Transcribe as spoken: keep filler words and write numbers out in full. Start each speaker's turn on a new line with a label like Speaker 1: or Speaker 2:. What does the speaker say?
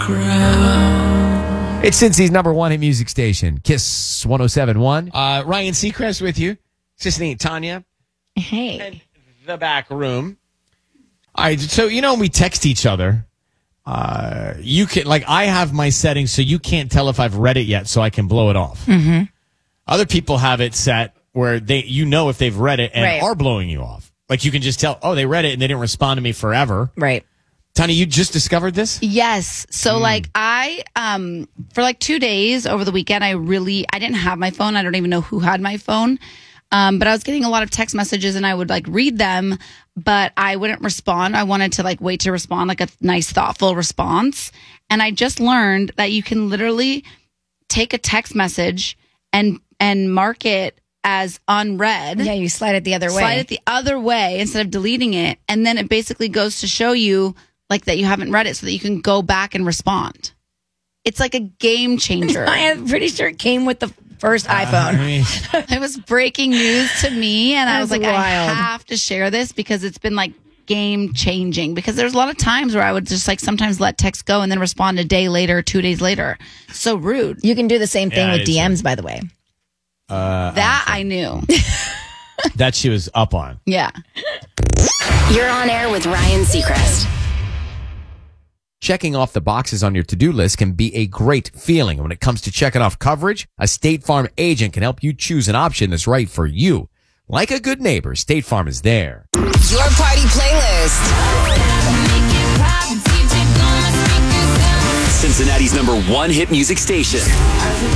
Speaker 1: ground.
Speaker 2: It's Cincy's number one hit music station, Kiss one oh seven point one.
Speaker 3: Uh, Ryan Seacrest with you. Sister Nate, Tanya.
Speaker 4: Hey.
Speaker 3: And the back room. All right, so you know when we text each other, uh, you can like I have my settings so you can't tell if I've read it yet, so I can blow it off.
Speaker 4: Mm-hmm.
Speaker 3: Other people have it set where they you know if they've read it and
Speaker 4: Right.
Speaker 3: are blowing you off. Like you can just tell, oh, they read it and they didn't respond to me forever.
Speaker 4: Right.
Speaker 3: Tanya, you just discovered this?
Speaker 5: Yes. So like I, um, for like two days over the weekend, I really, I didn't have my phone. I don't even know who had my phone. Um, but I was getting a lot of text messages and I would like read them, but I wouldn't respond. I wanted to like wait to respond, like a nice, thoughtful response. And I just learned that you can literally take a text message and, and mark it as unread.
Speaker 4: Yeah, you slide it the other way.
Speaker 5: Slide it the other way instead of deleting it. And then it basically goes to show you like that you haven't read it so that you can go back and respond. It's like a game changer.
Speaker 4: I'm pretty sure it came with the first
Speaker 3: Uh,
Speaker 4: iPhone.
Speaker 3: I mean,
Speaker 5: It was breaking news to me. And I was
Speaker 4: That's
Speaker 5: like, I
Speaker 4: wild.
Speaker 5: have to share this because it's been like game changing. Because there's a lot of times where I would just like sometimes let text go and then respond a day later, two days later. So rude.
Speaker 4: You can do the same thing
Speaker 3: Yeah,
Speaker 4: with
Speaker 3: it is
Speaker 4: D Ms, by the way.
Speaker 3: uh,
Speaker 5: That I knew.
Speaker 3: that she was up on.
Speaker 5: Yeah.
Speaker 6: You're on air with Ryan Seacrest.
Speaker 2: Checking off the boxes on your to-do list can be a great feeling. When it comes to checking off coverage, a State Farm agent can help you choose an option that's right for you. Like a good neighbor, State Farm is there.
Speaker 6: Your party playlist.
Speaker 7: Cincinnati's number one hit music station.